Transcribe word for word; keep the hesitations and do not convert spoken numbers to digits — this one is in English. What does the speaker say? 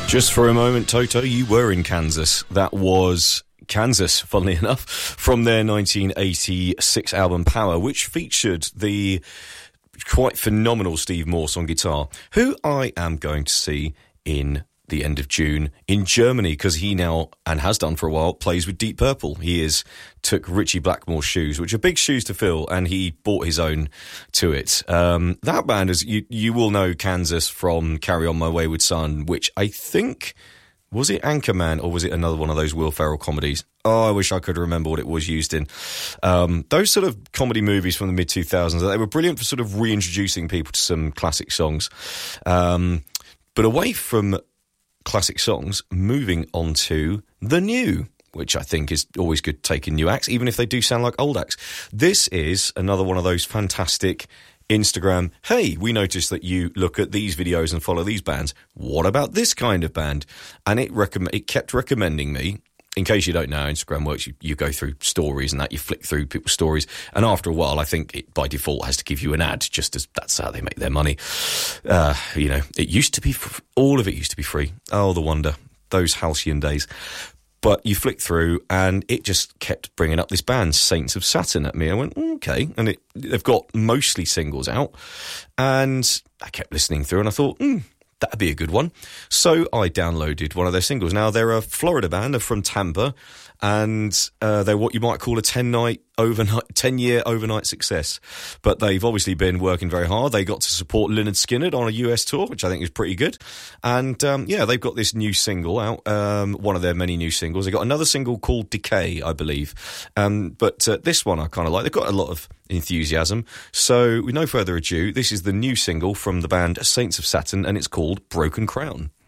Just for a moment, Toto, you were in Kansas. That was Kansas, funnily enough, from their nineteen eighty-six album Power, which featured the quite phenomenal Steve Morse on guitar, who I am going to see in the end of June in Germany, because he now, and has done for a while, plays with Deep Purple. He is took Richie Blackmore's shoes, which are big shoes to fill, and he bought his own to it. Um, that band, is you, you will know Kansas from Carry On My Wayward Son, which I think, was it Anchorman, or was it another one of those Will Ferrell comedies? Oh, I wish I could remember what it was used in. Um, those sort of comedy movies from the mid two thousands, they were brilliant for sort of reintroducing people to some classic songs. Um, but away from classic songs, moving on to the new, which I think is always good taking new acts, even if they do sound like old acts. This is another one of those fantastic Instagram, hey, we noticed that you look at these videos and follow these bands. What about this kind of band? And it recomm- it kept recommending me. In case you don't know how Instagram works, you, you go through stories and that, you flick through people's stories, and after a while, I think it by default has to give you an ad, just as that's how they make their money. Uh, you know, it used to be, f- all of it used to be free. Oh, the wonder, those halcyon days. But you flick through, and it just kept bringing up this band, Saints of Saturn, at me. I went, okay, and it, they've got mostly singles out, and I kept listening through, and I thought, hmm, that'd be a good one. So I downloaded one of their singles. Now, they're a Florida band. They're from Tampa, and uh, they're what you might call a ten-night overnight, ten-year overnight success. But they've obviously been working very hard. They got to support Lynyrd Skynyrd on a U S tour, which I think is pretty good. And, um, yeah, they've got this new single out, um, one of their many new singles. They've got another single called Decay, I believe. Um, but uh, this one I kind of like. They've got a lot of enthusiasm. So, with no further ado, this is the new single from the band Saints of Saturn, and it's called Broken Crown.